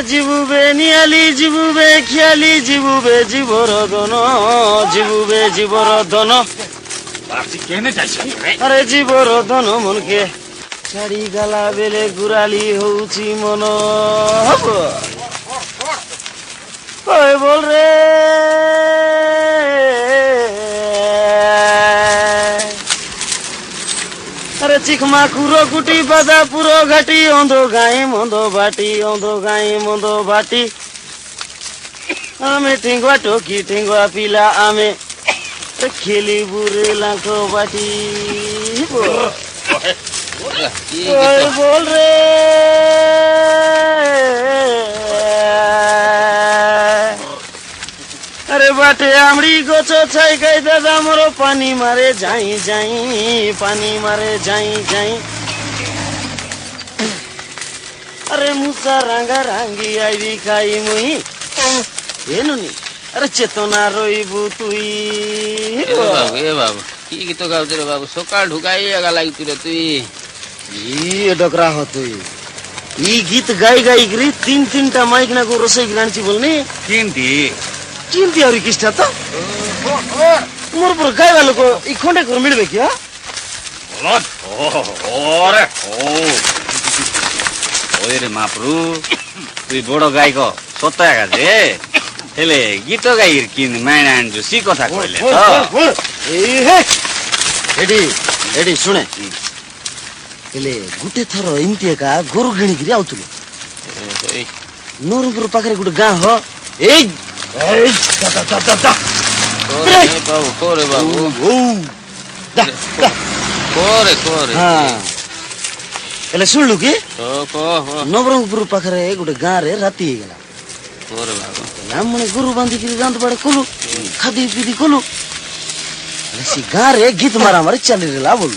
जीवुबे नियाली जीवुबे ख्याली जीवुबे जीवर धन जीवुबे जीवर धन अरे जीवर धन मनके छाड़ी गला बेले गुराली होउची मन ओए बोल रे अरे चिखमा कुरो गुटी बादा पुरो घाटी ओंधो गाई मोंधो बाटी आमे टिंगवा टोकी टिंगवा पीला आमे खेली बुरे लाखो बाटी ओए बोल रे अरे बाटे आमड़ी गोचो छाई गई दादा मोरो पानी मारे जाई अरे मुसा रंगा रंगी आई खाई मुई एनुनी अरे चेतना रोइबु तुई ए बाबू की गीत गाउछ रे बाबू सकाळ ढुकाई आगा लागि तुरे तुई ई डकरा हो तुई ई गीत गाई गिरी तीन टा माइक ना को रसोई गिराणी बोलनी चिंती और किस्टा तो मोर पर गाय वालों को ई खोंडे को मिलबे क्या ओए रे माप्रु तुई बडो गाय को सतागा जे हेले गीत गाई किन मायना जो सी कथा कहले तो ए हे एडी सुने हेले गुटे थरो इमती का गोरु घेणी गिरी आउतलो नोरपुर पाखरे गुटे गां हो ए कोरे बाबू कोरे हाँ हेले सुनलु कि नवरंगपुर पाखरे गुटे गां रे राती गला कोरे बाबू हमने गुरु बांधी गिरी रांत बड़े कोलु खादी पीदी कोलु ऐसी गां रे गीत मारी चली रेला बोलु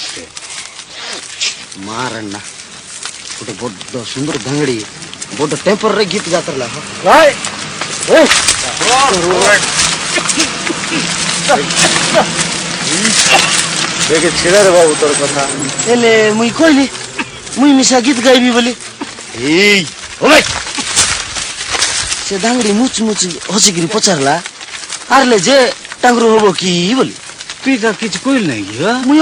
मारन्ना गुटे बड्ड सुंदर धांगड़ी बड्ड टेम्पर रे गीत गातरला भाई देखे छिड़ा रे बाबू तोर कथा एले मुई कहली मुई मिसा गीत गाइबी बोली ए ओ भाई से धांगड़ी मुच हसिगिरी पचारला आरले जे टांगरू होबो की बोली तुई का किछ कोइल नै गियो मुई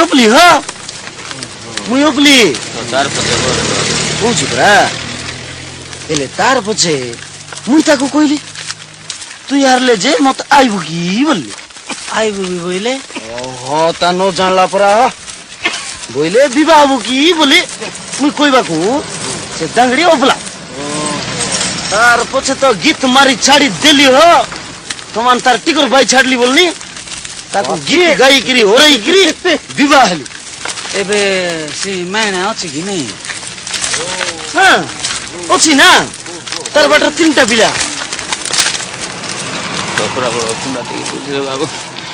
ओपली तार पछे पूछ बरा एले तार पछे मुई ताको कहली तू यार ले जे मत आइबु की बोली आइबु भी बोले ओहो ता नो जानला परा बोले विवाहबु की बोली मुई कहबाकू से धांगड़ी ओपला तार पछे तो गीत मारी छाड़ी देली हो कमान तार टिकर भाई छाड़ली बोलनी ताको गीत गाई गिरी हो रही गिरी विवाह हली एबे सी मायना अछि कि नै हां अछि ना तार बटर तीनटा बिला तोरा बडो कुंडा ती बुझे बाबू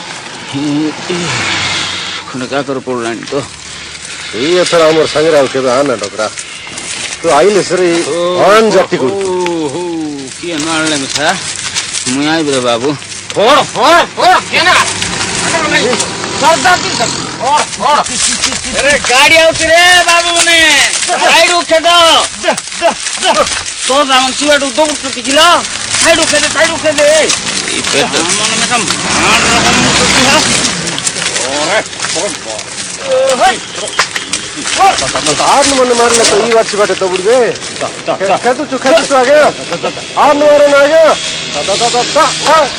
खुन का कर पड़लानी तो ई अथरा हमर संगे राव के आना डकरा तो आइले सरी आन जाति को ओहो की नाळले मिठा मुई आइ बरे बाबू फोड़ केना सरदार सब फोड़ अरे गाड़ी आउत रे बाबू ने साइड उठे दो तो दामन सुएट दौड़ टुटी गिला साइड उठे दे ई पेट मन में कम भाड़ रकम टुटी है ओए आर मन मारले तो ई वाची बाटे तो बुड़बे खेतु चु आ गया आर न मारन आ गया